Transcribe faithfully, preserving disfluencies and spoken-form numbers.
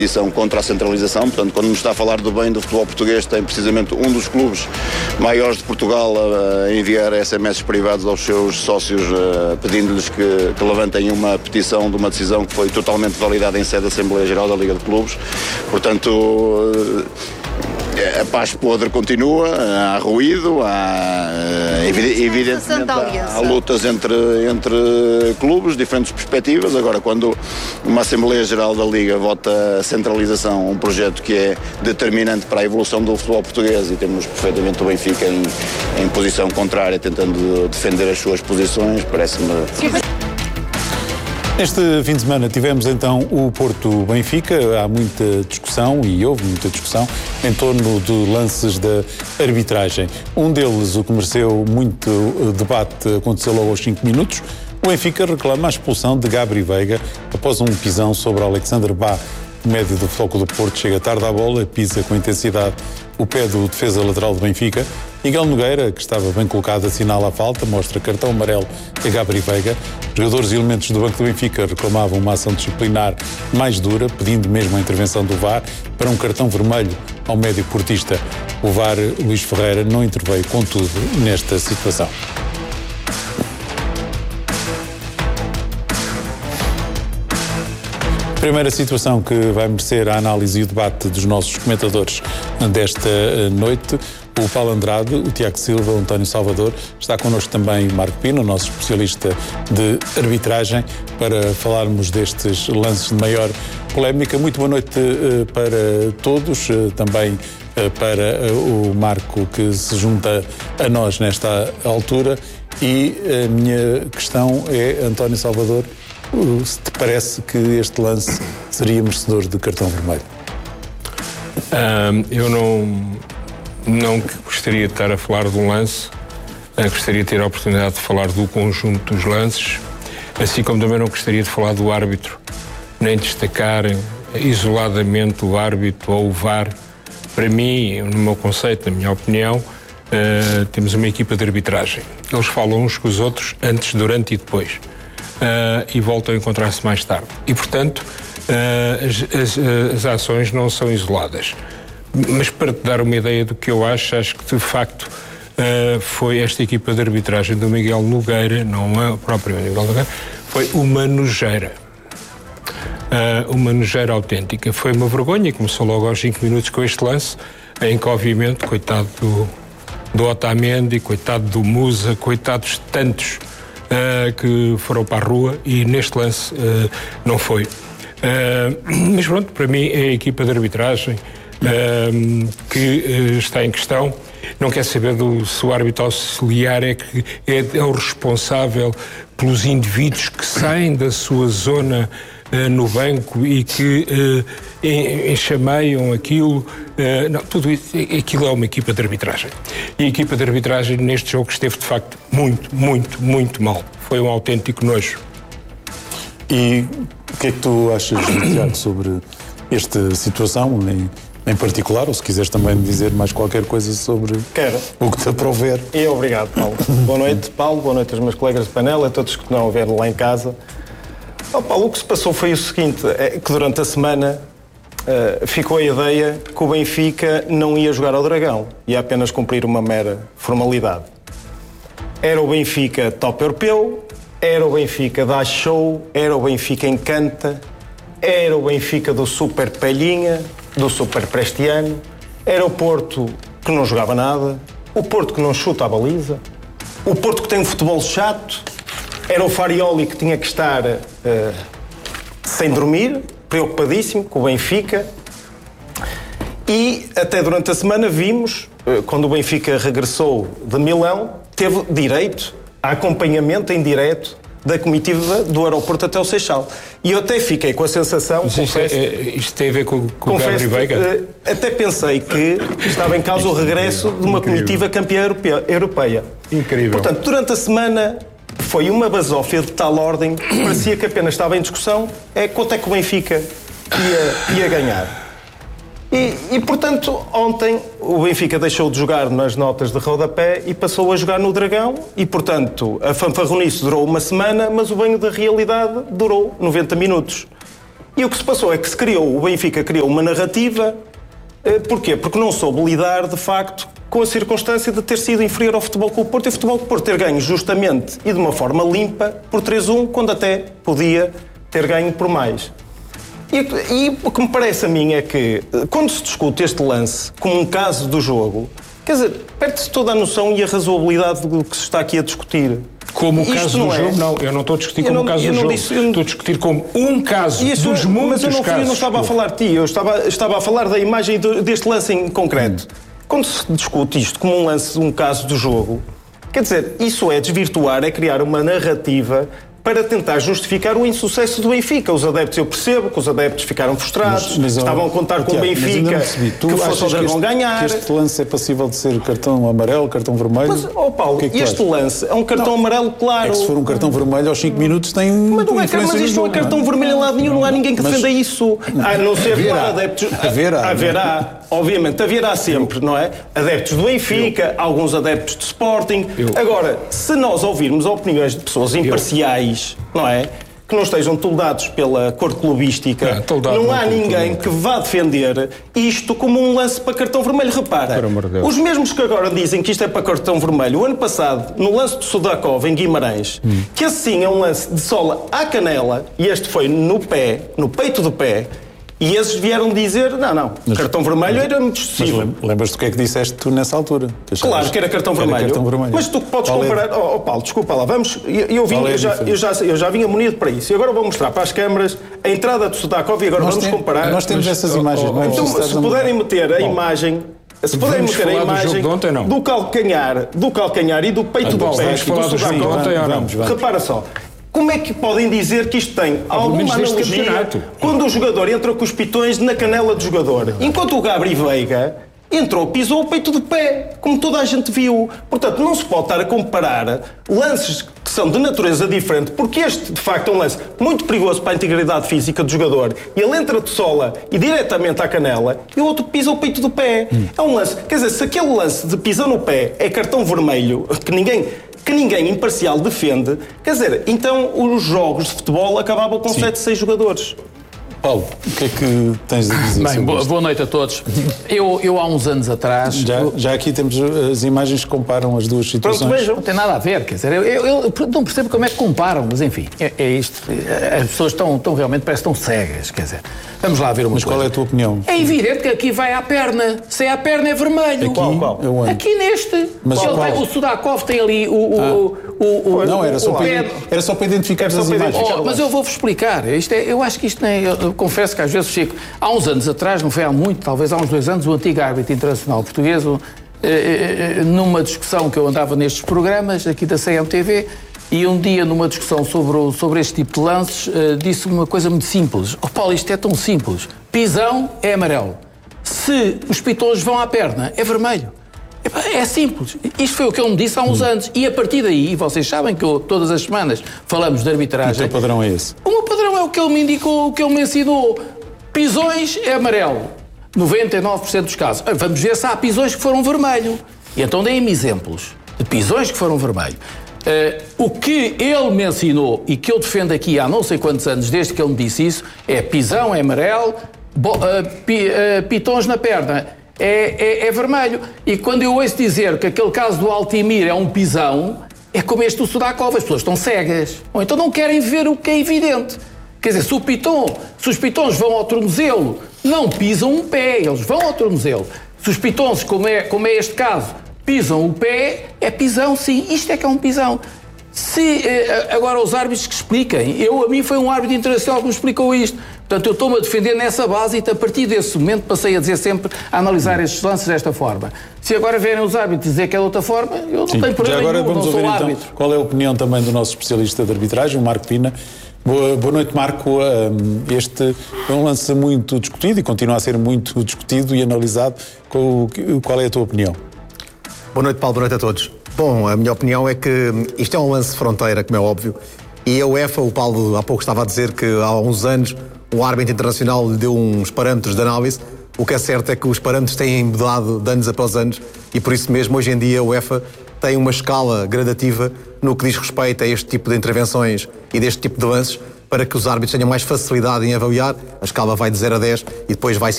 contra a centralização. Portanto, quando nos está a falar do bem do futebol português, tem precisamente um dos clubes maiores de Portugal a enviar S M S privados aos seus sócios, pedindo-lhes que, que levantem uma petição de uma decisão que foi totalmente validada em sede da Assembleia Geral da Liga de Clubes. Portanto, a paz podre continua, há ruído, há evidentemente há, há lutas entre, entre clubes, diferentes perspectivas. Agora, quando uma Assembleia Geral da Liga vota a centralização, um projeto que é determinante para a evolução do futebol português, e temos perfeitamente o Benfica em, em posição contrária, tentando defender as suas posições, parece-me... Neste fim de semana tivemos então o Porto-Benfica. Há muita discussão, e houve muita discussão, em torno de lances da arbitragem. Um deles, o que mereceu muito debate, aconteceu logo aos cinco minutos. O Benfica reclama a expulsão de Gabri Veiga após um pisão sobre Alexandre Bá. O médio do Futebol Clube do Porto chega tarde à bola, pisa com intensidade o pé do defesa lateral do Benfica. Miguel Nogueira, que estava bem colocado, assinala a falta, mostra cartão amarelo a Gabri Veiga. Os jogadores e elementos do banco do Benfica reclamavam uma ação disciplinar mais dura, pedindo mesmo a intervenção do V A R para um cartão vermelho ao médio portista. O V A R, Luís Ferreira, não interveio, contudo, nesta situação. Primeira situação que vai merecer a análise e o debate dos nossos comentadores desta noite. O Paulo Andrade, o Tiago Silva, o António Salvador. Está connosco também o Marco Pino, o nosso especialista de arbitragem, para falarmos destes lances de maior polémica. Muito boa noite uh, para todos, uh, também uh, para uh, o Marco, que se junta a nós nesta altura. E a minha questão é, António Salvador, uh, se te parece que este lance seria merecedor de cartão vermelho? Um, eu não... Não gostaria de estar a falar de um lance, gostaria de ter a oportunidade de falar do conjunto dos lances, assim como também não gostaria de falar do árbitro, nem destacar isoladamente o árbitro ou o V A R. Para mim, no meu conceito, na minha opinião, uh, temos uma equipa de arbitragem. Eles falam uns com os outros antes, durante e depois. Uh, e voltam a encontrar-se mais tarde. E, portanto, uh, as, as, as ações não são isoladas. Mas para te dar uma ideia do que eu acho, acho que de facto uh, foi esta equipa de arbitragem do Miguel Nogueira, não é o próprio Miguel Nogueira, foi uma nojeira. Uh, uma nojeira autêntica. Foi uma vergonha e começou logo aos cinco minutos com este lance, em que obviamente, coitado do, do Otamendi, coitado do Musa, coitados de tantos uh, que foram para a rua, e neste lance uh, não foi. Uh, mas pronto, para mim é a equipa de arbitragem Um, que uh, está em questão. Não quer saber do, se o árbitro auxiliar é, que é, é o responsável pelos indivíduos que saem da sua zona uh, no banco e que uh, enxameiam aquilo. Uh, não, tudo isso, aquilo é uma equipa de arbitragem. E a equipa de arbitragem neste jogo esteve de facto muito, muito, muito mal. Foi um autêntico nojo. E o que é que tu achas, Tiago, sobre esta situação em em particular, ou se quiseres também dizer mais qualquer coisa sobre Quero. o que te aprover. E obrigado, Paulo. Boa noite, Paulo, boa noite aos meus colegas de panela, a todos que estão a ver lá em casa. Oh, Paulo, o que se passou foi o seguinte, é que durante a semana uh, ficou a ideia que o Benfica não ia jogar ao Dragão, ia apenas cumprir uma mera formalidade. Era o Benfica top europeu, era o Benfica dá show, era o Benfica encanta, era o Benfica do Super Pelhinha, do Super Prestiano, era o Porto que não jogava nada, o Porto que não chuta a baliza, o Porto que tem um futebol chato, era o Farioli que tinha que estar uh, sem dormir, preocupadíssimo com o Benfica. E até durante a semana vimos, uh, quando o Benfica regressou de Milão, teve direito a acompanhamento em direto da comitiva do aeroporto até o Seixal. E eu até fiquei com a sensação... Mas isto, confesso, é, isto tem a ver com, com o Gabri Veiga? Até pensei que estava em causa o regresso de uma Incrível. comitiva campeã europeia. Incrível. Portanto, durante a semana foi uma basófia de tal ordem que parecia que apenas estava em discussão é quanto é que o Benfica ia, ia ganhar. E, e, portanto, ontem o Benfica deixou de jogar nas notas de rodapé e passou a jogar no Dragão e, portanto, a fanfarronice durou uma semana, mas o banho da realidade durou noventa minutos. E o que se passou é que se criou, o Benfica criou uma narrativa. Porquê? Porque não soube lidar, de facto, com a circunstância de ter sido inferior ao Futebol Clube do Porto e o Futebol Clube do Porto ter ganho justamente e de uma forma limpa por três a um, quando até podia ter ganho por mais. E, e o que me parece a mim é que, quando se discute este lance como um caso do jogo, quer dizer, perde-se toda a noção e a razoabilidade do que se está aqui a discutir. Como o Isto caso não do é. jogo, não. Eu não estou a discutir Eu como não- o caso eu do não jogo. disse- eu não- Estou a discutir como um caso E isso- dos muitos mas eu não, casos. eu não estava a falar de ti, eu estava, estava a falar da imagem do- deste lance em concreto. Quando se discute isto como um lance, um caso do jogo, quer dizer, isso é desvirtuar, é criar uma narrativa para tentar justificar o insucesso do Benfica. Os adeptos, eu percebo que os adeptos ficaram frustrados, Mas- mas, estavam ó, a contar com o Tiago, mas ainda não Benfica percebi. Tu que fosse achas o Dragão este, ganhar. que este lance é passível de ser cartão amarelo, cartão vermelho? Mas, ó Paulo, O que é que tu este achas? lance é um cartão amarelo claro. É que se for um cartão vermelho aos cinco minutos tem Mas não é, influência mas no isto não é jogo, cartão vermelho em lado nenhum, não há ninguém que Mas- defenda isso. A não ser, Haverá. claro, adeptos. Haverá. Haverá, obviamente, haverá sempre, não é? Adeptos do Benfica, alguns adeptos de Sporting. Eu. Agora, se nós ouvirmos opiniões de pessoas imparciais, não é? Que não estejam toldados pela cor clubística, Não, toldado não não há estou ninguém que vá defender isto como um lance para cartão vermelho. Repara, Por amor de Deus. os mesmos que agora dizem que isto é para cartão vermelho, o ano passado, no lance do Sudakov em Guimarães, Hum. que assim é um lance de sola à canela, e este foi no pé, no peito do pé, e esses vieram dizer, não, não, Mas- cartão vermelho era muito Mas excessivo. lem- lembras-te do que é que disseste tu nessa altura? Que achavas Claro que era cartão vermelho. cartão vermelho. Mas tu podes Qual é- comparar. Oh, oh, Paulo, desculpa lá, vamos. Eu, eu, vim, Qual é a eu, já, diferença? eu, já, eu já vinha munido para isso. E agora vou mostrar para as câmaras a entrada do Sudakov e agora Nós vamos tem- comparar. nós temos Mas- essas imagens, não é Então, preciso se estar a- puderem meter a Bom, imagem. Se puderem vamos meter a falar do imagem jogo de ontem, não? do calcanhar, do calcanhar e do peito Ah, do Paulo, pé vamos e falar do do jogo de Sudakov. ontem ou não? Vamos, vamos. Repara só. Como é que podem dizer que isto tem alguma menos deste analogia campeonato. quando o jogador entra com os pitões na canela do jogador? Enquanto o Gabri Veiga entrou, pisou o peito do pé, como toda a gente viu. Portanto, não se pode estar a comparar lances que são de natureza diferente, porque este, de facto, é um lance muito perigoso para a integridade física do jogador. E ele entra de sola e diretamente à canela, e o outro pisa o peito do pé. Hum. É um lance, quer dizer, se aquele lance de pisão no pé é cartão vermelho, que ninguém... que ninguém imparcial defende, quer dizer, então os jogos de futebol acabavam com sete, seis jogadores. Paulo, o que é que tens a dizer Bem, sobre boa, isto? boa noite a todos. Eu, eu há uns anos atrás. Já, eu- já aqui temos uh, as imagens que comparam as duas Pronto, situações. vejam. Não tem nada a ver, quer dizer, eu, eu- eu não percebo como é que comparam, mas enfim, é, é isto. As pessoas estão, estão realmente, parece que estão cegas, quer dizer. Vamos lá ver uma Mas coisa. qual é a tua opinião? É evidente que aqui vai à perna. Se é à perna é vermelho. Aqui, Qual, qual? aonde? Aqui neste. Mas Ele qual? tem- o Sudakov tem ali o. o, o, o- Não, era só, o para, pé- era só para identificar Era só as para imagens. identificar. Oh, mas eu vou-vos explicar. Isto é, eu acho que isto nem. Eu, eu confesso que às vezes fico. Há uns anos atrás, não foi há muito, talvez há uns dois anos, o antigo árbitro internacional português, o, eh, eh, numa discussão que eu andava nestes programas, aqui da C M T V, e um dia, numa discussão sobre, o- sobre este tipo de lances, eh, disse uma coisa muito simples. Oh, Paulo, isto é tão simples. Pisão é amarelo. Se os pitões vão à perna, é vermelho. Epá, é simples. Isto foi o que ele me disse há uns anos. E a partir daí, vocês sabem que eu, todas as semanas falamos de O arbitragem. teu padrão é esse. O meu padrão é o que ele me indicou, o que ele me ensinou. Pisões é amarelo. noventa e nove por cento dos casos. Ah, vamos ver se há pisões que foram vermelho. E então deem-me exemplos de pisões que foram vermelho. Ah, o que ele me ensinou e que eu defendo aqui há não sei quantos anos, desde que ele me disse isso, é pisão é amarelo, bo- ah, pi- ah, pitões na perna é, é- é vermelho. E quando eu ouço dizer que aquele caso do Altimir é um pisão, é como este do Sudakov, as pessoas estão cegas. Ou então não querem ver o que é evidente. Quer dizer, se, o piton, se os pitons vão ao tornozelo, não pisam um pé, eles vão ao tornozelo. Se os pitons, como é, como é este caso, pisam o pé, é pisão, sim. Isto é que é um pisão. Se, eh, agora, os árbitros que expliquem. Eu, a mim, foi um árbitro internacional que me explicou isto. Portanto, eu estou-me a defender nessa base e, a partir desse momento, passei a dizer sempre, a analisar estes lances desta forma. Se agora verem os árbitros dizer que é de outra forma, eu não Sim. tenho problema Já agora nenhum, vamos não sou ouvir então árbitro. qual é a opinião também do nosso especialista de arbitragem, o Marco Pina. Boa, boa noite, Marco. Um, Este é um lance muito discutido e continua a ser muito discutido e analisado. Qual, qual é a tua opinião? Boa noite, Paulo. Boa noite a todos. Bom, a minha opinião é que isto é um lance de fronteira, como é óbvio, e a UEFA, o Paulo há pouco estava a dizer que há uns anos o árbitro internacional lhe deu uns parâmetros de análise. O que é certo é que os parâmetros têm mudado de anos após anos e por isso mesmo hoje em dia a UEFA tem uma escala gradativa no que diz respeito a este tipo de intervenções e deste tipo de lances para que os árbitros tenham mais facilidade em avaliar. A escala vai de zero a dez e depois vai